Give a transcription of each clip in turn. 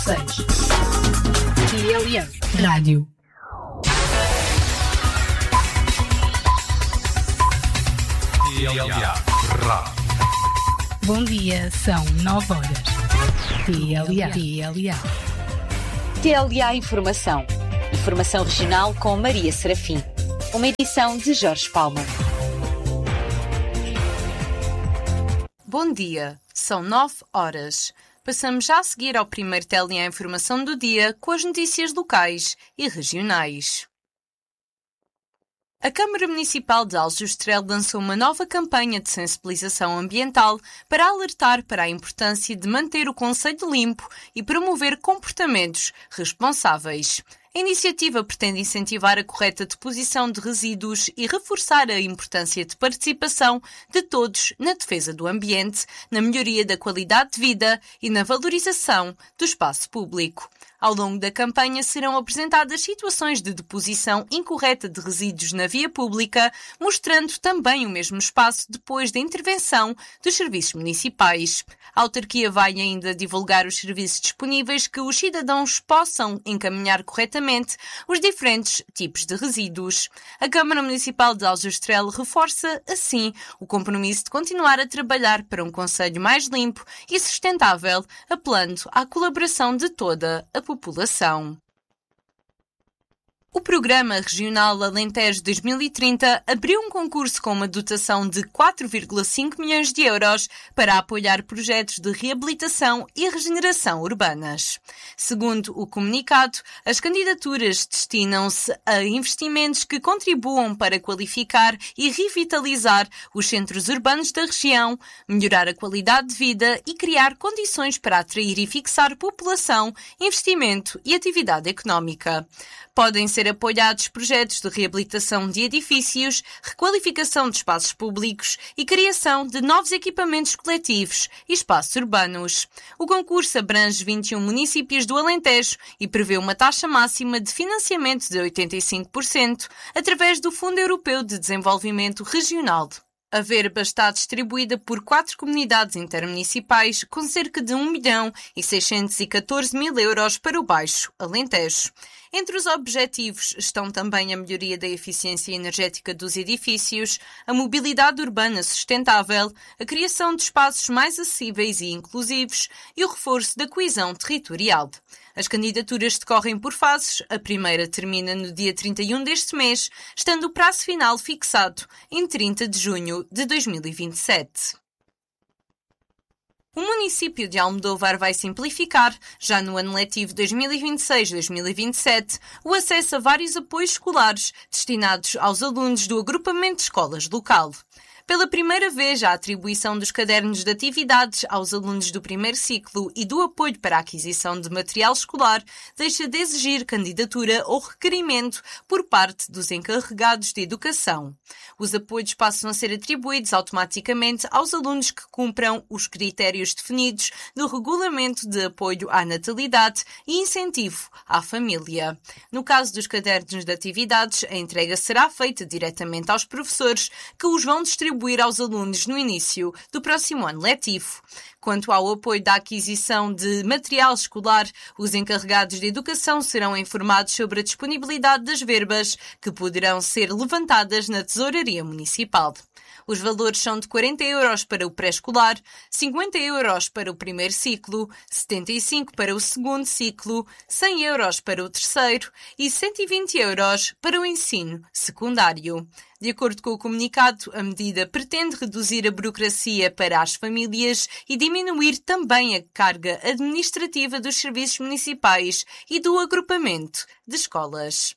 6. TLM Rádio. TLA Rádio. Bom dia, são 9 horas. TLA. TLA Informação. Informação regional com Maria Serafim. Uma edição de Jorge Palma. Bom dia, são 9 horas. Passamos já a seguir ao primeiro TLA Informação do dia com as notícias locais e regionais. A Câmara Municipal de Aljustrel lançou uma nova campanha de sensibilização ambiental para alertar para a importância de manter o concelho limpo e promover comportamentos responsáveis. A iniciativa pretende incentivar a correta deposição de resíduos e reforçar a importância de participação de todos na defesa do ambiente, na melhoria da qualidade de vida e na valorização do espaço público. Ao longo da campanha serão apresentadas situações de deposição incorreta de resíduos na via pública, mostrando também o mesmo espaço depois da intervenção dos serviços municipais. A autarquia vai ainda divulgar os serviços disponíveis que os cidadãos possam encaminhar corretamente os diferentes tipos de resíduos. A Câmara Municipal de Aljustrel reforça, assim, o compromisso de continuar a trabalhar para um concelho mais limpo e sustentável, apelando à colaboração de toda a população. O Programa Regional Alentejo 2030 abriu um concurso com uma dotação de 4,5 milhões de euros para apoiar projetos de reabilitação e regeneração urbanas. Segundo o comunicado, as candidaturas destinam-se a investimentos que contribuam para qualificar e revitalizar os centros urbanos da região, melhorar a qualidade de vida e criar condições para atrair e fixar população, investimento e atividade económica. Podem ser apoiados projetos de reabilitação de edifícios, requalificação de espaços públicos e criação de novos equipamentos coletivos e espaços urbanos. O concurso abrange 21 municípios do Alentejo e prevê uma taxa máxima de financiamento de 85% através do Fundo Europeu de Desenvolvimento Regional. A verba está distribuída por 4 comunidades intermunicipais com cerca de 1.614.000 euros para o Baixo Alentejo. Entre os objetivos estão também a melhoria da eficiência energética dos edifícios, a mobilidade urbana sustentável, a criação de espaços mais acessíveis e inclusivos e o reforço da coesão territorial. As candidaturas decorrem por fases. A primeira termina no dia 31 deste mês, estando o prazo final fixado em 30 de junho de 2027. O município de Almodóvar vai simplificar, já no ano letivo 2026-2027, o acesso a vários apoios escolares destinados aos alunos do agrupamento de escolas local. Pela primeira vez, a atribuição dos cadernos de atividades aos alunos do primeiro ciclo e do apoio para a aquisição de material escolar deixa de exigir candidatura ou requerimento por parte dos encarregados de educação. Os apoios passam a ser atribuídos automaticamente aos alunos que cumpram os critérios definidos no Regulamento de Apoio à Natalidade e Incentivo à Família. No caso dos cadernos de atividades, a entrega será feita diretamente aos professores, que os vão distribuir aos alunos no início do próximo ano letivo. Quanto ao apoio da aquisição de material escolar, os encarregados de educação serão informados sobre a disponibilidade das verbas que poderão ser levantadas na Tesouraria Municipal. Os valores são de 40 euros para o pré-escolar, 50 euros para o primeiro ciclo, 75 para o segundo ciclo, 100 euros para o terceiro e 120 euros para o ensino secundário. De acordo com o comunicado, a medida pretende reduzir a burocracia para as famílias e diminuir também a carga administrativa dos serviços municipais e do agrupamento de escolas.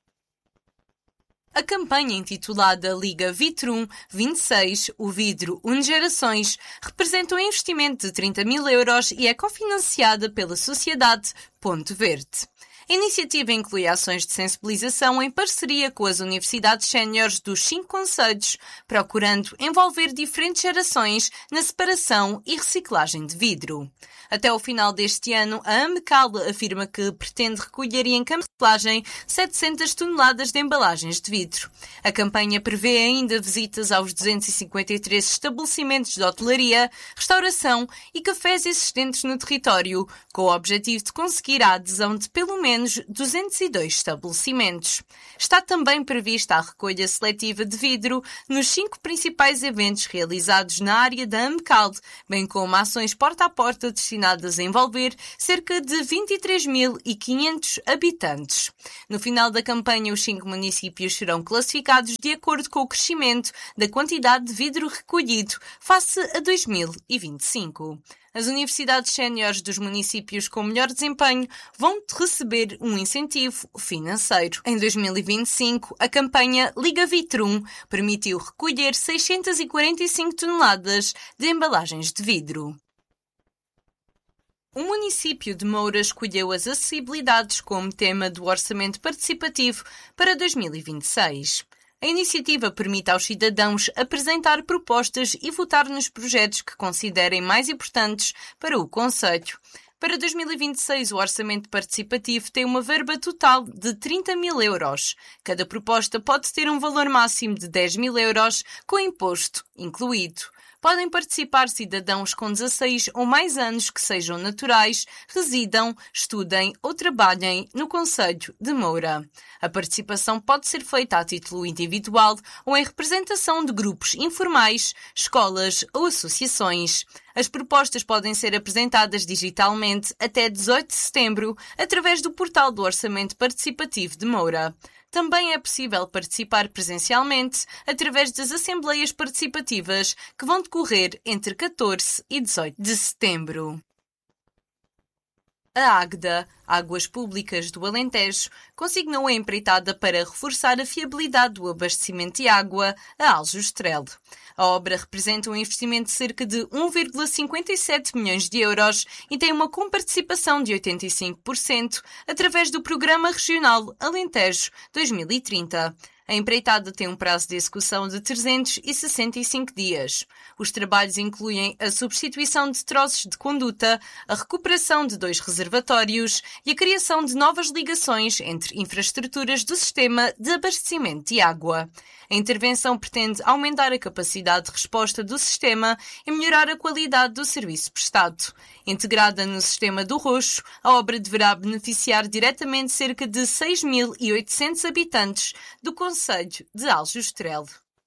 A campanha intitulada Liga Vitrum 26, o vidro une gerações, representa um investimento de 30.000 euros e é cofinanciada pela Sociedade Ponte Verde. A iniciativa inclui ações de sensibilização em parceria com as universidades séniores dos 5 concelhos, procurando envolver diferentes gerações na separação e reciclagem de vidro. Até ao final deste ano, a Amcal afirma que pretende recolher em reciclagem 700 toneladas de embalagens de vidro. A campanha prevê ainda visitas aos 253 estabelecimentos de hotelaria, restauração e cafés existentes no território, com o objetivo de conseguir a adesão de pelo menos 202 estabelecimentos. Está também prevista a recolha seletiva de vidro nos 5 principais eventos realizados na área da Amcal, bem como ações porta a porta destinadas a envolver cerca de 23.500 habitantes. No final da campanha, os 5 municípios serão classificados de acordo com o crescimento da quantidade de vidro recolhido face a 2025. As universidades séniores dos municípios com melhor desempenho vão receber um incentivo financeiro. Em 2025, a campanha Liga Vitrum permitiu recolher 645 toneladas de embalagens de vidro. O município de Moura escolheu as acessibilidades como tema do Orçamento Participativo para 2026. A iniciativa permite aos cidadãos apresentar propostas e votar nos projetos que considerem mais importantes para o concelho. Para 2026, o Orçamento Participativo tem uma verba total de 30.000 euros. Cada proposta pode ter um valor máximo de 10.000 euros, com imposto incluído. Podem participar cidadãos com 16 ou mais anos que sejam naturais, residam, estudem ou trabalhem no concelho de Moura. A participação pode ser feita a título individual ou em representação de grupos informais, escolas ou associações. As propostas podem ser apresentadas digitalmente até 18 de setembro através do portal do Orçamento Participativo de Moura. Também é possível participar presencialmente através das assembleias participativas que vão decorrer entre 14 e 18 de setembro. A AGDA, Águas Públicas do Alentejo, consignou a empreitada para reforçar a fiabilidade do abastecimento de água a Aljustrel. A obra representa um investimento de cerca de 1,57 milhões de euros e tem uma comparticipação de 85% através do Programa Regional Alentejo 2030. A empreitada tem um prazo de execução de 365 dias. Os trabalhos incluem a substituição de troços de conduta, a recuperação de 2 reservatórios e a criação de novas ligações entre infraestruturas do sistema de abastecimento de água. A intervenção pretende aumentar a capacidade de resposta do sistema e melhorar a qualidade do serviço prestado. Integrada no sistema do Roxo, a obra deverá beneficiar diretamente cerca de 6.800 habitantes do concelho de Aljustrel.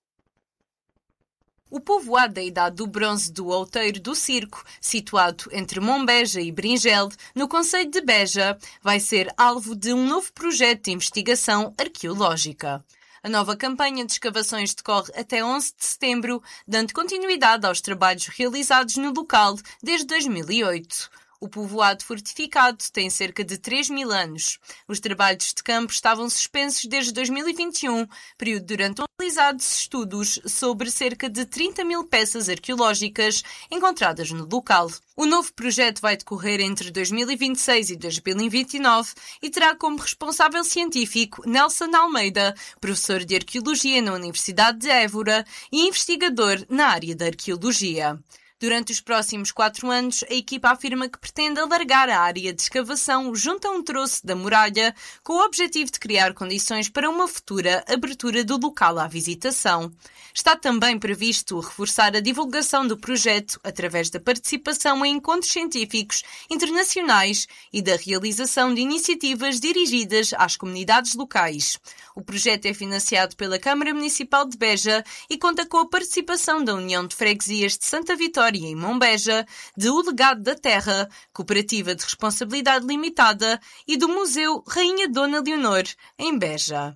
O povoado da Idade do Bronze do Outeiro do Circo, situado entre Monbeja e Bringelde, no concelho de Beja, vai ser alvo de um novo projeto de investigação arqueológica. A nova campanha de escavações decorre até 11 de setembro, dando continuidade aos trabalhos realizados no local desde 2008. O povoado fortificado tem cerca de 3.000 anos. Os trabalhos de campo estavam suspensos desde 2021, período durante o realizado estudos sobre cerca de 30.000 peças arqueológicas encontradas no local. O novo projeto vai decorrer entre 2026 e 2029 e terá como responsável científico Nelson Almeida, professor de Arqueologia na Universidade de Évora e investigador na área da arqueologia. Durante os próximos 4 anos, a equipa afirma que pretende alargar a área de escavação junto a um troço da muralha, com o objetivo de criar condições para uma futura abertura do local à visitação. Está também previsto reforçar a divulgação do projeto através da participação em encontros científicos internacionais e da realização de iniciativas dirigidas às comunidades locais. O projeto é financiado pela Câmara Municipal de Beja e conta com a participação da União de Freguesias de Santa Vitória em Monbeja, de O Legado da Terra, Cooperativa de Responsabilidade Limitada e do Museu Rainha Dona Leonor, em Beja.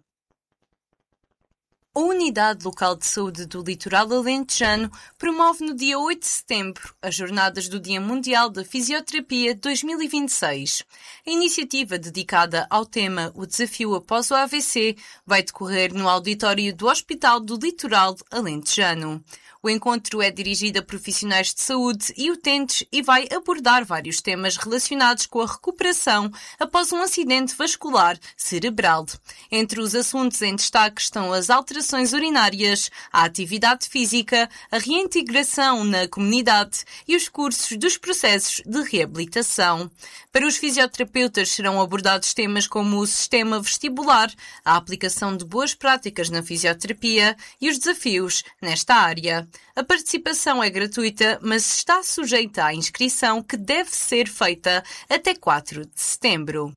A Unidade Local de Saúde do Litoral Alentejano promove no dia 8 de setembro as Jornadas do Dia Mundial da Fisioterapia 2026. A iniciativa dedicada ao tema O Desafio após o AVC vai decorrer no auditório do Hospital do Litoral Alentejano. O encontro é dirigido a profissionais de saúde e utentes e vai abordar vários temas relacionados com a recuperação após um acidente vascular cerebral. Entre os assuntos em destaque estão as alterações urinárias, a atividade física, a reintegração na comunidade e os cursos dos processos de reabilitação. Para os fisioterapeutas serão abordados temas como o sistema vestibular, a aplicação de boas práticas na fisioterapia e os desafios nesta área. A participação é gratuita, mas está sujeita à inscrição que deve ser feita até 4 de setembro.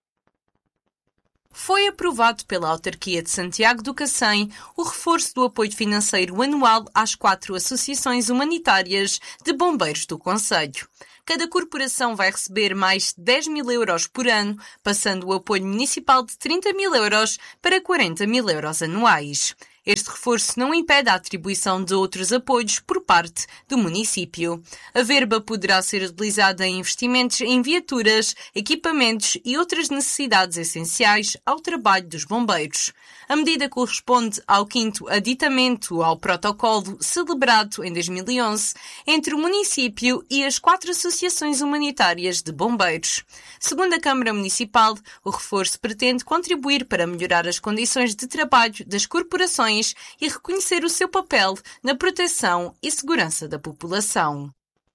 Foi aprovado pela autarquia de Santiago do Cacém o reforço do apoio financeiro anual às 4 associações humanitárias de bombeiros do concelho. Cada corporação vai receber mais de 10 mil euros por ano, passando o apoio municipal de 30 mil euros para 40 mil euros anuais. Este reforço não impede a atribuição de outros apoios por parte do município. A verba poderá ser utilizada em investimentos em viaturas, equipamentos e outras necessidades essenciais ao trabalho dos bombeiros. A medida corresponde ao 5º aditamento ao protocolo celebrado em 2011 entre o município e as 4 associações humanitárias de bombeiros. Segundo a Câmara Municipal, o reforço pretende contribuir para melhorar as condições de trabalho das corporações e reconhecer o seu papel na proteção e segurança da população.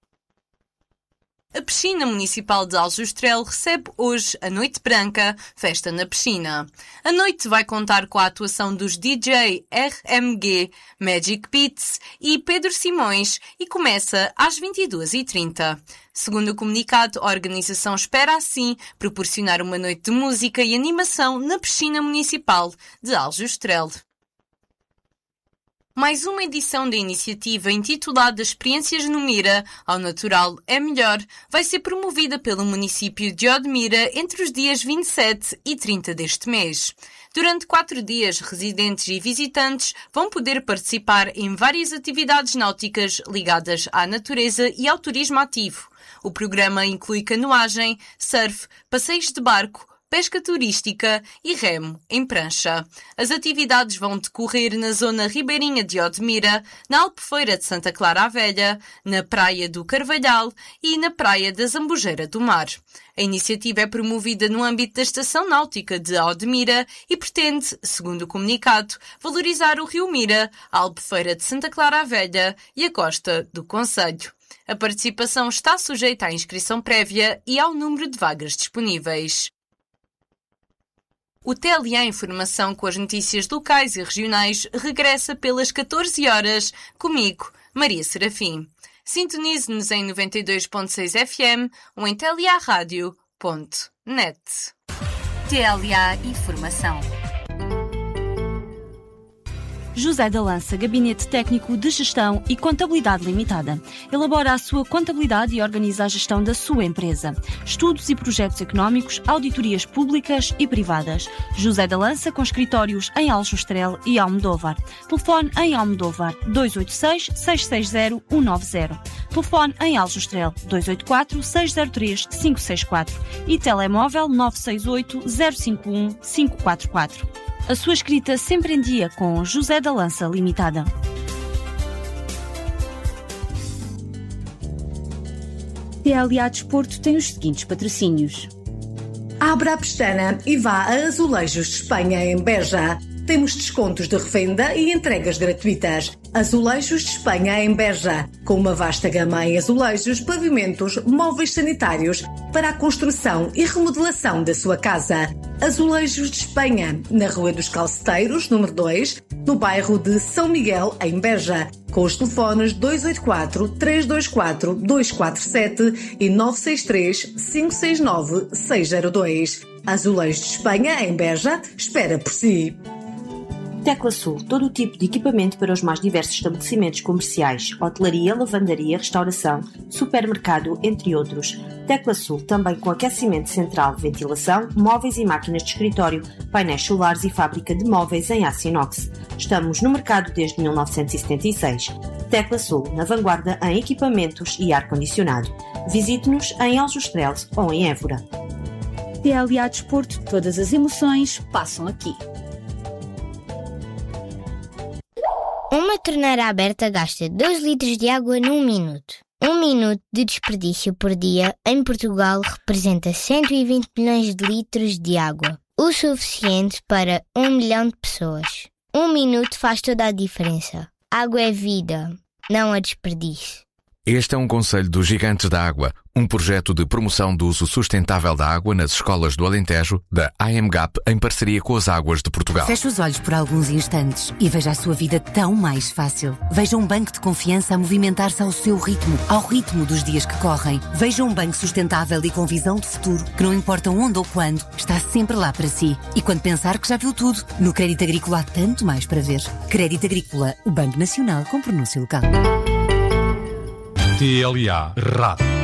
A Piscina Municipal de Aljustrel recebe hoje a Noite Branca, festa na piscina. A noite vai contar com a atuação dos DJ RMG, Magic Beats e Pedro Simões e começa às 22h30. Segundo o comunicado, a organização espera assim proporcionar uma noite de música e animação na Piscina Municipal de Aljustrel. Mais uma edição da iniciativa intitulada Experiências no Mira, ao natural é melhor, vai ser promovida pelo município de Odmira entre os dias 27 e 30 deste mês. Durante 4 dias, residentes e visitantes vão poder participar em várias atividades náuticas ligadas à natureza e ao turismo ativo. O programa inclui canoagem, surf, passeios de barco, pesca turística e remo em prancha. As atividades vão decorrer na zona ribeirinha de Odmira, na Albufeira de Santa Clara a Velha, na Praia do Carvalhal e na Praia da Zambujeira do Mar. A iniciativa é promovida no âmbito da Estação Náutica de Odmira e pretende, segundo o comunicado, valorizar o Rio Mira, a Albufeira de Santa Clara a Velha e a costa do concelho. A participação está sujeita à inscrição prévia e ao número de vagas disponíveis. O TLA Informação com as notícias locais e regionais regressa pelas 14 horas, comigo, Maria Serafim. Sintonize-nos em 92.6 FM ou em tlarádio.net. TLA Informação. José da Lança, Gabinete Técnico de Gestão e Contabilidade Limitada. Elabora a sua contabilidade e organiza a gestão da sua empresa. Estudos e projetos económicos, auditorias públicas e privadas. José da Lança, com escritórios em Aljustrel e Almodóvar. Telefone em Almodóvar 286-660-190. Telefone em Aljustrel 284-603-564 e telemóvel 968-051-544. A sua escrita sempre em dia com José da Lança Limitada. TLA Desporto tem os seguintes patrocínios. Abra a pestana e vá a Azulejos de Espanha, em Beja. Temos descontos de revenda e entregas gratuitas. Azulejos de Espanha, em Beja, com uma vasta gama em azulejos, pavimentos, móveis sanitários para a construção e remodelação da sua casa. Azulejos de Espanha, na Rua dos Calceteiros, número 2, no bairro de São Miguel, em Beja, com os telefones 284-324-247 e 963-569-602. Azulejos de Espanha, em Beja, espera por si. Tecla Sul, todo o tipo de equipamento para os mais diversos estabelecimentos comerciais, hotelaria, lavandaria, restauração, supermercado, entre outros. Tecla Sul, também com aquecimento central, ventilação, móveis e máquinas de escritório, painéis solares e fábrica de móveis em aço inox. Estamos no mercado desde 1976. Tecla Sul, na vanguarda em equipamentos e ar-condicionado. Visite-nos em Aljustrel ou em Évora. TLA Desporto, todas as emoções passam aqui. Uma Uma torneira aberta gasta 2 litros de água num minuto. 1 minuto de desperdício por dia em Portugal representa 120 milhões de litros de água, o suficiente para 1 milhão de pessoas. 1 minuto faz toda a diferença. Água é vida, não a desperdício. Este é um conselho dos Gigantes da Água, um projeto de promoção do uso sustentável da água nas escolas do Alentejo, da AMGAP, em parceria com as Águas de Portugal. Feche os olhos por alguns instantes e veja a sua vida tão mais fácil. Veja um banco de confiança a movimentar-se ao seu ritmo, ao ritmo dos dias que correm. Veja um banco sustentável e com visão de futuro, que não importa onde ou quando, está sempre lá para si. E quando pensar que já viu tudo, no Crédito Agrícola há tanto mais para ver. Crédito Agrícola, o Banco Nacional com pronúncio local. TLA Rádio.